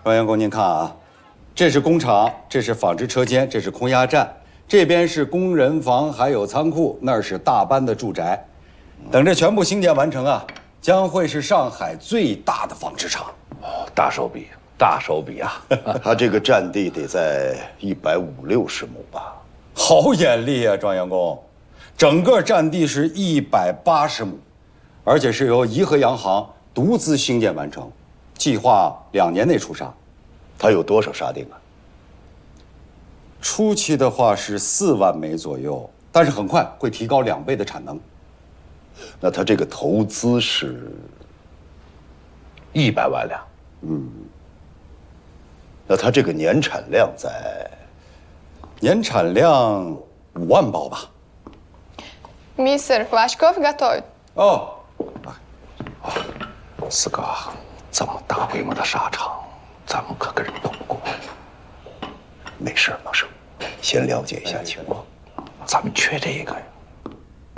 王员工，您看啊，这是工厂，这是纺织车间，这是空压站，这边是工人房，还有仓库，那儿是大班的住宅。等这全部兴建完成啊，将会是上海最大的纺织厂。 哦，大手笔，大手笔啊！ 他这个占地得在150、60亩吧？ 好眼力啊，庄员工，整个占地是180亩，而且是由颐和洋行独资兴建完成，计划2年内出沙。 他有多少沙锭啊？ 初期的话是4万枚左右，但是很快会提高2倍的产能。 那他这个投资是 100万两。 那他这个年产量在？ 年产量5万包吧。 Mr. Kvashkov готов. 哦， 四哥，这么大规模的沙场，咱们可跟人斗不过。 没事，老师，先了解一下情况。 咱们缺这个呀。